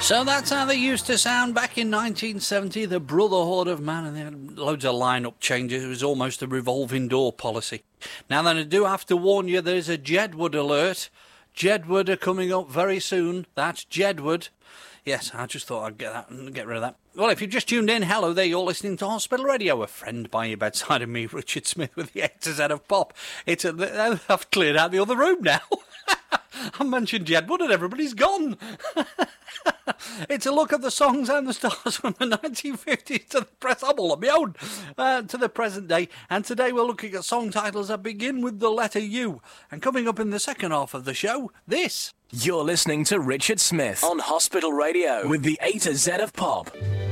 So that's how they used to sound back in 1970, the Brotherhood of Man, and they had loads of line-up changes. It was almost a revolving door policy. Now then, I do have to warn you, there's a Jedward alert. Jedward are coming up very soon. That's Jedward. Yes, I just thought I'd get rid of that. Well, if you've just tuned in, hello there, you're listening to Hospital Radio, a friend by your bedside, and me, Richard Smith, with the A to Z of Pop. I've cleared out the other room now. I mentioned Jedward and everybody's gone. It's a look at the songs and the stars from the 1950s to the press. I'm all on my own. To the present day. And today we're looking at song titles that begin with the letter U. And coming up in the second half of the show, this. You're listening to Richard Smith on Hospital Radio with the A to Z of Pop.